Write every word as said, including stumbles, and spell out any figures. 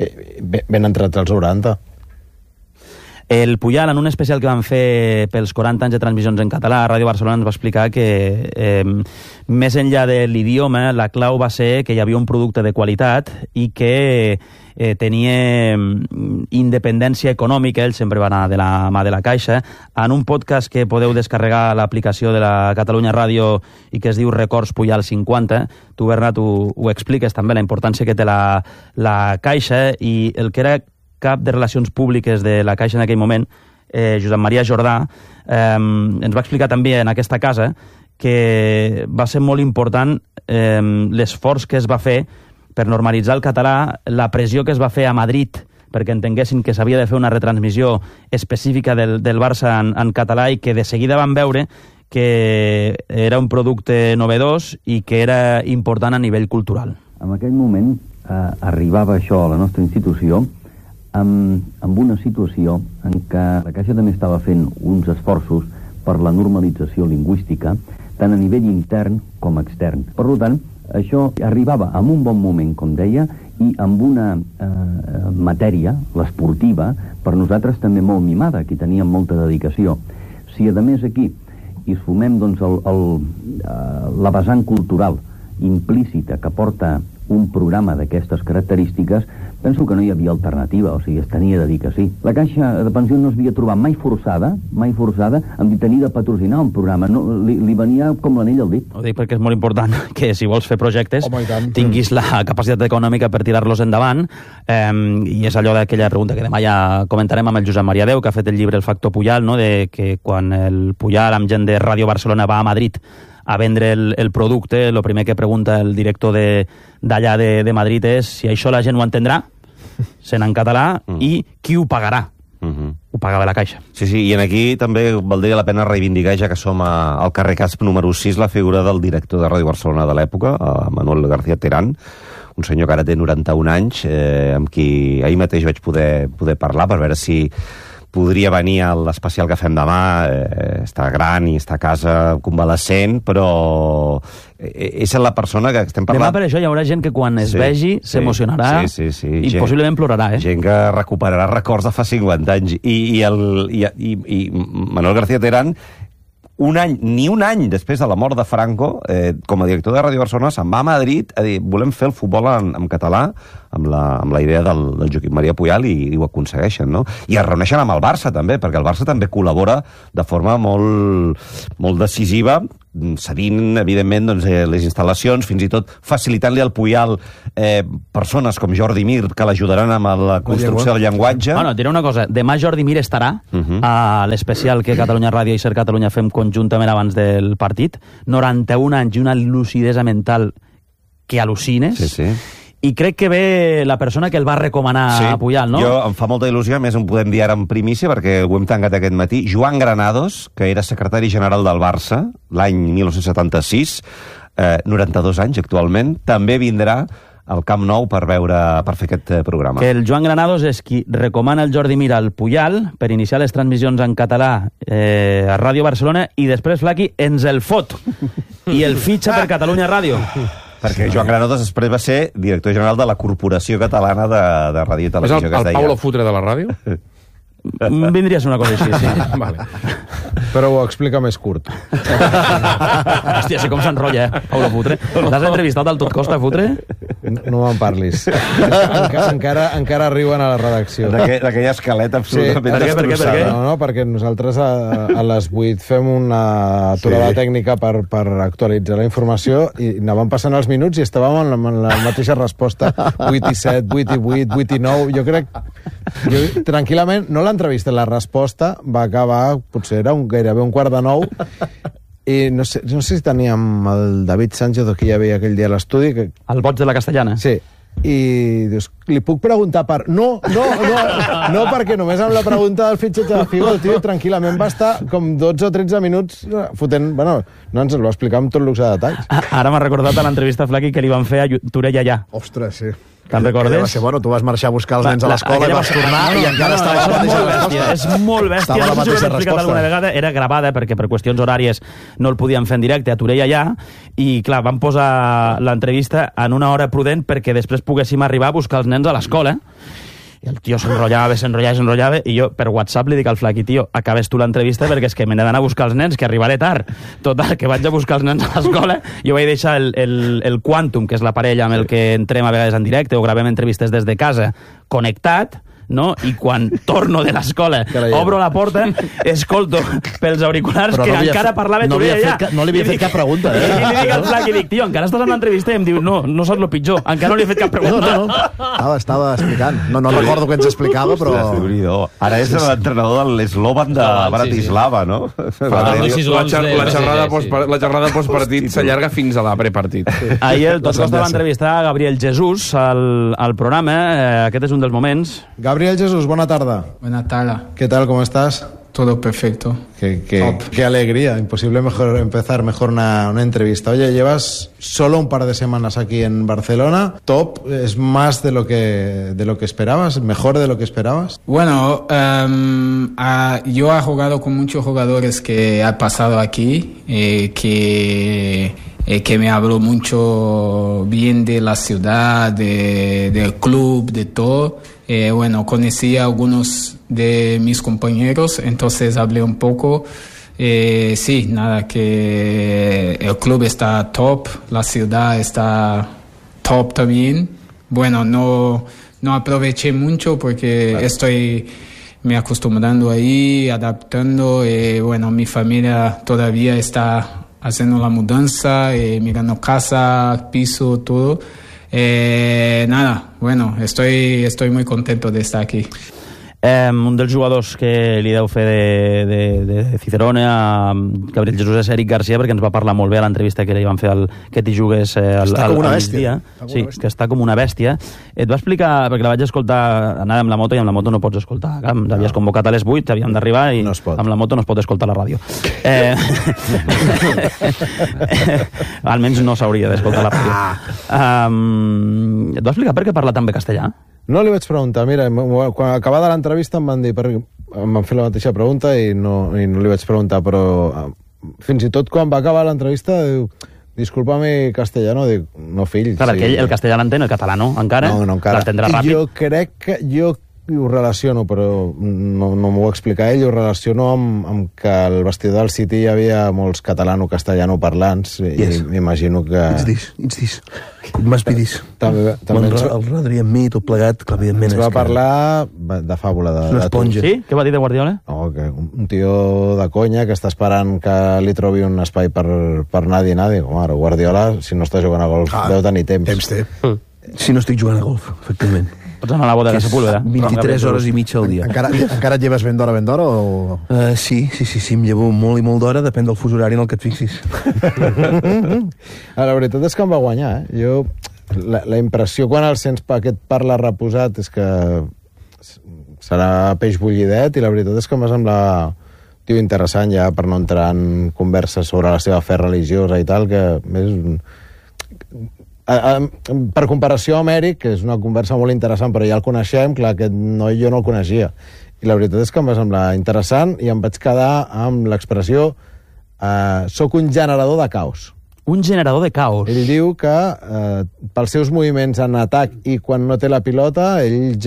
eh, ben entrats als noranta. El Puyal, en un especial que van fer pels quaranta anys de transmissions en català, a Ràdio Barcelona ens va explicar que eh, més enllà de l'idioma, la clau va ser que hi havia un producte de qualitat i que eh, tenia independència econòmica, ell sempre va anar de la mà de la Caixa. En un podcast que podeu descarregar a l'aplicació de la Catalunya Ràdio i que es diu Records Puyal cinquanta, tu, Bernat, ho, ho expliques també, la importància que té la, la Caixa, i el que era cap de Relacions Públiques de la Caixa en aquell moment, eh, Josep Maria Jordà, eh, ens va explicar també en aquesta casa que va ser molt important eh, l'esforç que es va fer per normalitzar el català, la pressió que es va fer a Madrid perquè entenguessin que s'havia de fer una retransmissió específica del, del Barça en, en català, i que de seguida van veure que era un producte novedós i que era important a nivell cultural. En aquell moment eh, arribava això a la nostra institució amb, amb una situació en què la Caixa també estava fent uns esforços per la normalització lingüística, tant a nivell intern com extern. Per tant, això arribava en un bon moment, com deia, i amb una eh, matèria, l'esportiva, per nosaltres també molt mimada, que teníem molta dedicació. Si, a més, aquí hi sumem doncs, el, el, eh, la vessant cultural implícita que porta un programa d'aquestes característiques, penso que no hi havia alternativa, o sigui, es tenia de dir que sí. La Caixa de Pensions no es havia trobat mai forçada, mai forçada, amb tenir de patrocinar un programa. No, li, li venia com l'anell al dit. Ho dic perquè és molt important que si vols fer projectes Home, tinguis la capacitat econòmica per tirar-los endavant, eh, i és allò d'aquella pregunta que demà ja comentarem amb el Josep Maria Deu, que ha fet el llibre El Factor Puyal, no? De que quan el Puyal amb gent de Ràdio Barcelona va a Madrid a vendre el, el producte, el primer que pregunta el director d'allà de, de, de Madrid és si això la gent ho entendrà, sent en català, mm. i qui ho pagarà. Mm-hmm. Ho pagava la Caixa. Sí, sí, i en aquí també valdria la pena reivindicar, ja que som a, al carrer Casp número sis, la figura del director de Ràdio Barcelona de l'època, Manuel García Terán, un senyor que ara té noranta-un anys, eh, amb qui ahir mateix vaig poder, poder parlar per veure si podria venir a l'especial que fem demà. Eh, està gran i està a casa convalescent, però és la persona que estem parlant... Demà per això hi haurà gent que quan es sí, vegi sí, s'emocionarà sí, sí, sí. i gent, possiblement plorarà, eh? Gent que recuperarà records de fa cinquanta anys. I, i, el, i, i, i Manuel García Terán, un any, ni un any després de la mort de Franco, eh, com a director de Ràdio Barcelona, se'n va a Madrid a dir, volem fer el futbol en, en català, amb la, amb la idea del, del Joaquim Maria Puyal, i, i ho aconsegueixen, no? I es reuneixen amb el Barça, també, perquè el Barça també col·labora de forma molt, molt decisiva, cedint, evidentment, doncs, eh, les instal·lacions, fins i tot facilitant-li al Puyal eh, persones com Jordi Mir, que l'ajudaran amb la construcció del llenguatge. Bueno, et diré una cosa, demà Jordi Mir estarà uh-huh. a l'especial que Catalunya Ràdio i Ser Catalunya fem conjuntament abans del partit. noranta-un anys i una lucidesa mental que al·lucines. Sí, sí. I crec que ve la persona que el va recomanar sí, a Puyal, no? Jo em fa molta il·lusió, a més ho podem dir ara en primícia, perquè ho hem tancat aquest matí. Joan Granados, que era secretari general del Barça l'any dinou setanta-sis, eh, noranta-dos anys actualment, també vindrà al Camp Nou per veure, per fer aquest programa. Que el Joan Granados és qui recomana el Jordi Mir al Puyal per iniciar les transmissions en català eh, a Ràdio Barcelona, i després Flaqui ens el fot i el fitxa per Catalunya Ràdio. Perquè Joan Granados després va ser director general de la Corporació Catalana de, de Ràdio i Televisió. És el, que es el deia. Paulo Futre de la ràdio? Vindria a ser una cosa així, sí. Vale. Però ho explica més curt. Hòstia, sé com s'enrotlla, eh, Paulo Futre. L'has entrevistat al Tot Costa, Futre? No, no me'n parlis. Encara, encara, encara arriben a la redacció. D'aquella escaleta absolutament sí. Per què, per què, per què? No, no, perquè nosaltres a, a les vuit fem una aturada sí. tècnica per, per actualitzar la informació, i anaven passant els minuts i estàvem en la, en la mateixa resposta. vuit i set, vuit i vuit, vuit i nou... Jo crec... Jo, tranquil·lament, no l'entrevista, la resposta va acabar, potser era un, gairebé un quart de nou, i no sé, no sé si teníem el David Sánchez o qui hi havia aquell dia a l'estudi. Que... El boig de la Castellana. Sí. I dius, li puc preguntar per... No, no, no, no, perquè només amb la pregunta del fitxatge de Figo el tio tranquil·lament va estar com dotze o tretze minuts fotent... Bueno, no ens el va explicar amb tot luxe de detalls. Ara m'ha recordat a l'entrevista Flaqui que li van fer a Torella allà. Ostres, sí. Te'n recordes? Va ser, bueno, tu vas marxar a buscar els nens a l'escola i vas tornar i encara estava la mateixa resposta. És molt bèstia. Estava la mateixa resposta. Alguna vegada era gravada perquè per qüestions horàries no el podíem fer en directe a Torella allà, i clar, vam posar l'entrevista en una hora prudent perquè després poguéssim arribar a buscar els nens nens a l'escola, i el tio s'enrotllava, s'enrotllava, s'enrotllava, i jo per WhatsApp li dic al Flaqui, tio, acabes tu l'entrevista perquè és que m'he d'anar a buscar els nens, que arribaré tard. Total, que vaig a buscar els nens a l'escola, jo vaig deixar el, el, el Quantum, que és l'aparell amb el que entrem a vegades en directe o gravem entrevistes des de casa, connectat, no? I quan torno de l'escola, obro la porta, escolto pels auriculars Però que no havia encara fet- parlava no tu i havia ella. fet ca- no li havia fet cap pregunta, eh? I li dic al Flac, i dic, tio, encara estàs en l'entrevista? I em diu, no, no saps el pitjor, encara no li he fet cap No, pregunta. no, estava, estava explicant. No, no recordo què ens explicava, però... Déu-n'hi-do. Ara és l'entrenador de l'Eslovan de Bratislava, no? Faltant sis La, gols xer de- la xerrada sí, post sí. la xerrada postpartit s'allarga fins a la prepartit. Ahir el Tot Costa va entrevistar a Gabriel Jesús al, al programa. Eh, aquest és un dels moments. Gabriel Jesús, bona tarda. Buenas tardes, ¿Qué tal? ¿Cómo estás? todo perfecto. Qué, qué, Top. qué alegría. Imposible mejor empezar mejor una, una entrevista. Oye, llevas solo un par de semanas aquí en Barcelona. Top, ¿es más de lo que, de lo que esperabas? ¿Mejor de lo que esperabas? Bueno, em, ah, yo he jugado con muchos jugadores que han pasado aquí, eh, que, eh, que me habló mucho bien de la ciudad, de, del club, de todo. Eh, bueno, conocí a algunos de mis compañeros, entonces hablé un poco. Eh, sí, nada, que el club está top, la ciudad está top también. Bueno, no, no aproveché mucho porque claro. estoy me acostumbrando ahí, adaptando. Eh, bueno, mi familia todavía está haciendo la mudanza, eh, mirando casa, piso, todo. Eh, nada, bueno, estoy, estoy muy contento de estar aquí. Eh, un dels jugadors que li deu fer de, de, de Cicerone a Gabriel Jesús és Eric Garcia, perquè ens va parlar molt bé a l'entrevista que li van fer al que t'hi jugues eh, al, està al, com una al bèstia. migdia. Sí, que està com una bèstia. Et va explicar, perquè la vaig escoltar, anava amb la moto i amb la moto no pots escoltar. Clar, l'havies no. convocat a les vuit, havíem d'arribar i no amb la moto no es pot escoltar la ràdio. Eh, almenys no s'hauria d'escoltar la ràdio. Um, et va explicar per què parla tan bé castellà? No li vaig preguntar, mira, quan acabada l'entrevista em van dir, per, em van fer la mateixa pregunta i no, i no li vaig preguntar, però fins i tot quan va acabar l'entrevista diu, disculpa-me castellano, dic, no fill. Clar, sí. Ell el castellà l'entén, el català no, encara? No, no encara. L'entendrà ràpid? Jo crec que, jo ho relaciono, però no, no m'ho va explicar ell, ho relaciono amb, amb que al vestidor del City hi havia molts catalano-castellano parlants, yes. i m'imagino que... It's this, it's this. It must be this. També, també el, el Rodri amb mi, tot plegat, que evidentment ens va és que... parlar de fàbula. De, una esponja. Sí? Què va dir de Guardiola? No, que un tio de conya que està esperant que li trobi un espai per, per anar a dinar. Dic, home, Guardiola, si no està jugant a golf, ah, deu tenir temps. Temps té. Mm. Si no estic jugant a golf, efectivament. Pots anar a la bodega Sepúlveda? vint-i-tres hores i mitja al dia. Encara, encara et lleves ben d'hora, ben d'hora? O... Uh, sí, sí, sí, sí, em llevo molt i molt d'hora, depèn del fus horari en el que et fixis. La veritat és que em va guanyar, eh? Jo, la, la impressió quan el sents aquest parla reposat és que serà peix bullidet, i la veritat és que em va semblar tio interessant ja per no entrar en converses sobre la seva fe religiosa i tal, que és... Per comparació amb Eric, que és una conversa molt interessant, però ja el coneixem, clar, aquest noi jo no el coneixia. I la veritat és que em va semblar interessant i em vaig quedar amb l'expressió eh, soc un generador de caos. Un generador de caos. Ell diu que eh, pels seus moviments en atac i quan no té la pilota, ell